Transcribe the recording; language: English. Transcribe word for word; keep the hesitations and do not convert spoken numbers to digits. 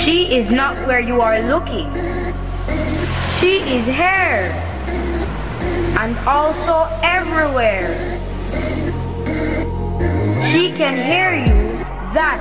She is not where you are looking. She is here and also everywhere. She can hear you, that